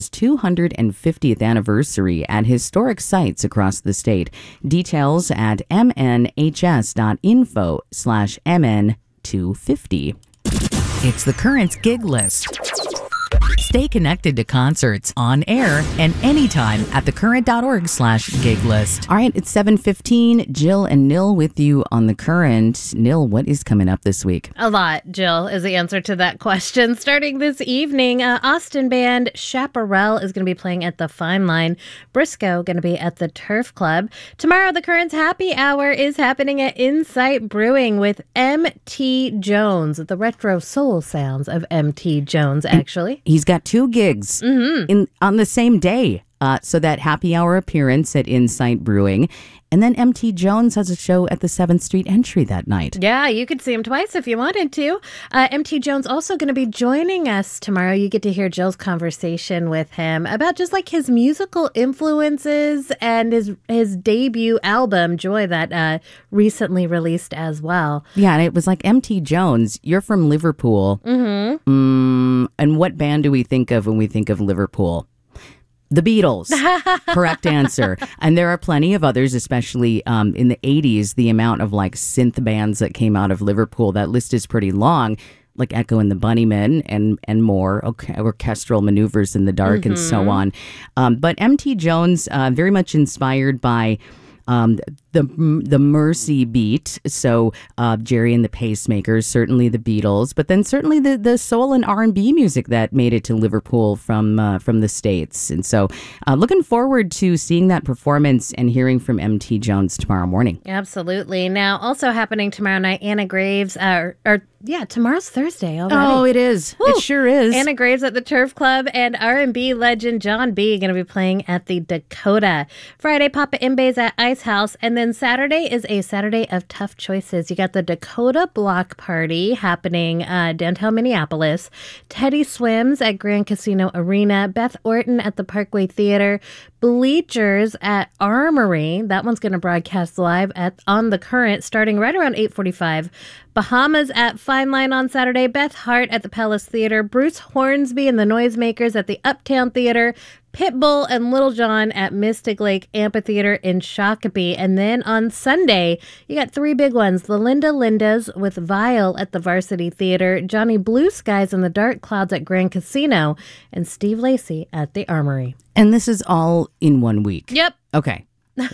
250th anniversary at historic sites across the state. Details at mnhs.info/mn250. It's the Currents gig list. Stay connected to concerts on air and anytime at thecurrent.org/gig list. All right, it's 7:15. Jill and Nil with you on The Current. Nil, what is coming up this week? A lot, Jill, is the answer to that question. Starting this evening, Austin band Chaparral is going to be playing at the Fine Line. Briscoe going to be at the Turf Club. Tomorrow, The Current's Happy Hour is happening at Insight Brewing with M.T. Jones. The retro soul sounds of M.T. Jones, actually. He's got two gigs on the same day. So that happy hour appearance at Insight Brewing. And then M.T. Jones has a show at the 7th Street Entry that night. Yeah, you could see him twice if you wanted to. M.T. Jones also going to be joining us tomorrow. You get to hear Jill's conversation with him about just like his musical influences and his debut album, Joy, that recently released as well. Yeah, and it was like, M.T. Jones, you're from Liverpool. Mm-hmm. And what band do we think of when we think of Liverpool? The Beatles. Correct answer. And there are plenty of others, especially in the 80s, the amount of like synth bands that came out of Liverpool. That list is pretty long, like Echo and the Bunnymen and more, orchestral maneuvers in the dark and so on. But M.T. Jones, very much inspired by the Mercy beat, so Jerry and the Pacemakers, certainly the Beatles, but then certainly the soul and R&B music that made it to Liverpool from the States. And so looking forward to seeing that performance and hearing from M.T. Jones tomorrow morning. Absolutely. Now, also happening tomorrow night, Anna Graves, tomorrow's Thursday already. Oh, it is. Woo! It sure is. Anna Graves at the Turf Club and R&B legend John B. going to be playing at the Dakota. Friday, Papa Imbe's at Ice House, and then Saturday is a Saturday of tough choices. You got the Dakota Block Party happening downtown Minneapolis. Teddy Swims at Grand Casino Arena. Beth Orton at the Parkway Theater. Bleachers at Armory. That one's going to broadcast live on The Current starting right around 8:45. Bahamas at Fine Line on Saturday. Beth Hart at the Palace Theater. Bruce Hornsby and the Noisemakers at the Uptown Theater. Pitbull and Little John at Mystic Lake Amphitheater in Shakopee. And then on Sunday, you got three big ones. The Linda Lindas with Vile at the Varsity Theater. Johnny Blue Skies and the Dark Clouds at Grand Casino. And Steve Lacy at the Armory. And this is all in 1 week? Yep. Okay.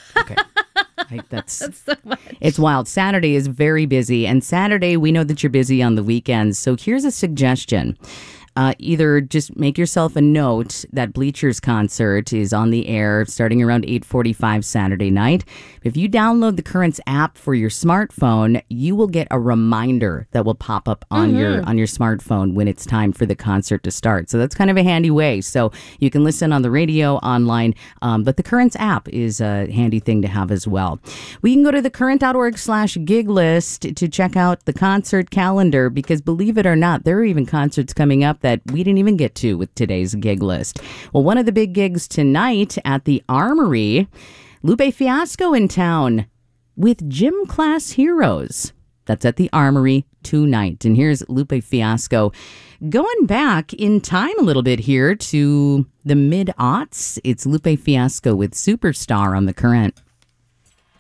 That's so much. It's wild. Saturday is very busy. And Saturday, we know that you're busy on the weekends. So here's a suggestion. Either just make yourself a note that Bleachers concert is on the air starting around 8:45 Saturday night. If you download the Currents app for your smartphone, you will get a reminder that will pop up on your smartphone when it's time for the concert to start. So that's kind of a handy way. So you can listen on the radio, online, but the Currents app is a handy thing to have as well. We can go to thecurrent.org/gig list to check out the concert calendar because believe it or not, there are even concerts coming up that we didn't even get to with today's gig list. Well, one of the big gigs tonight at the Armory, Lupe Fiasco in town with Gym Class Heroes. That's at the Armory tonight. And here's Lupe Fiasco going back in time a little bit here to the mid-aughts. It's Lupe Fiasco with Superstar on The Current.